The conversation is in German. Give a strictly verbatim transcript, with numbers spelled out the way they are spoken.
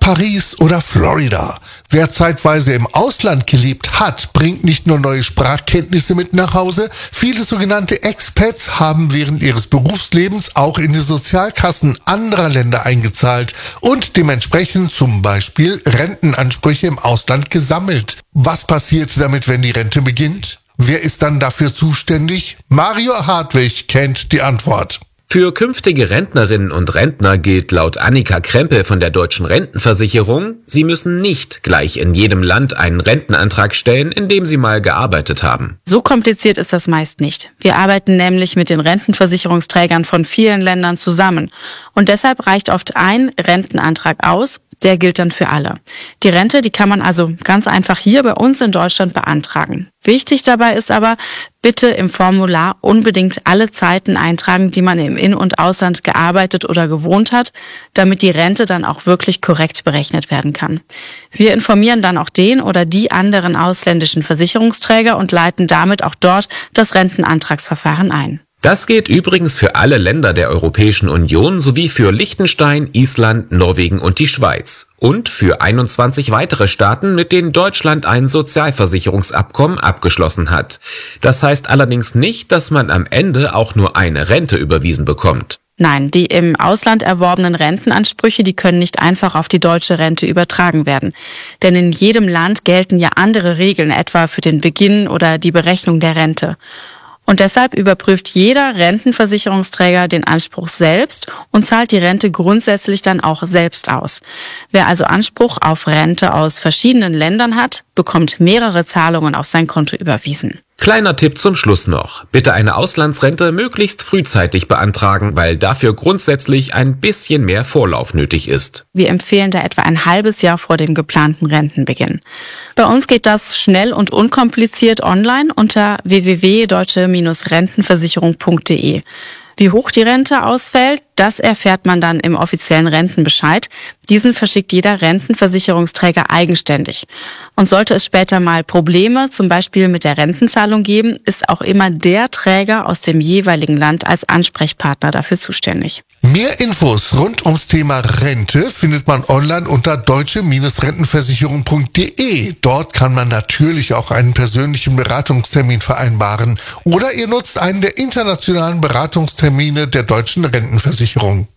Paris oder Florida. Wer zeitweise im Ausland gelebt hat, bringt nicht nur neue Sprachkenntnisse mit nach Hause. Viele sogenannte Expats haben während ihres Berufslebens auch in die Sozialkassen anderer Länder eingezahlt und dementsprechend zum Beispiel Rentenansprüche im Ausland gesammelt. Was passiert damit, wenn die Rente beginnt? Wer ist dann dafür zuständig? Mario Hartwig kennt die Antwort. Für künftige Rentnerinnen und Rentner gilt laut Annika Krempel von der Deutschen Rentenversicherung, sie müssen nicht gleich in jedem Land einen Rentenantrag stellen, in dem sie mal gearbeitet haben. So kompliziert ist das meist nicht. Wir arbeiten nämlich mit den Rentenversicherungsträgern von vielen Ländern zusammen. Und deshalb reicht oft ein Rentenantrag aus. Der gilt dann für alle. Die Rente, die kann man also ganz einfach hier bei uns in Deutschland beantragen. Wichtig dabei ist aber, bitte im Formular unbedingt alle Zeiten eintragen, die man im In- und Ausland gearbeitet oder gewohnt hat, damit die Rente dann auch wirklich korrekt berechnet werden kann. Wir informieren dann auch den oder die anderen ausländischen Versicherungsträger und leiten damit auch dort das Rentenantragsverfahren ein. Das gilt übrigens für alle Länder der Europäischen Union sowie für Liechtenstein, Island, Norwegen und die Schweiz. Und für einundzwanzig weitere Staaten, mit denen Deutschland ein Sozialversicherungsabkommen abgeschlossen hat. Das heißt allerdings nicht, dass man am Ende auch nur eine Rente überwiesen bekommt. Nein, die im Ausland erworbenen Rentenansprüche, die können nicht einfach auf die deutsche Rente übertragen werden. Denn in jedem Land gelten ja andere Regeln, etwa für den Beginn oder die Berechnung der Rente. Und deshalb überprüft jeder Rentenversicherungsträger den Anspruch selbst und zahlt die Rente grundsätzlich dann auch selbst aus. Wer also Anspruch auf Rente aus verschiedenen Ländern hat, bekommt mehrere Zahlungen auf sein Konto überwiesen. Kleiner Tipp zum Schluss noch. Bitte eine Auslandsrente möglichst frühzeitig beantragen, weil dafür grundsätzlich ein bisschen mehr Vorlauf nötig ist. Wir empfehlen da etwa ein halbes Jahr vor dem geplanten Rentenbeginn. Bei uns geht das schnell und unkompliziert online unter w w w punkt deutsche Rentenversicherung punkt de. Wie hoch die Rente ausfällt, das erfährt man dann im offiziellen Rentenbescheid. Diesen verschickt jeder Rentenversicherungsträger eigenständig. Und sollte es später mal Probleme, zum Beispiel mit der Rentenzahlung geben, ist auch immer der Träger aus dem jeweiligen Land als Ansprechpartner dafür zuständig. Mehr Infos rund ums Thema Rente findet man online unter deutsche Rentenversicherung punkt de. Dort kann man natürlich auch einen persönlichen Beratungstermin vereinbaren. Oder ihr nutzt einen der internationalen Beratungstermine der Deutschen Rentenversicherung.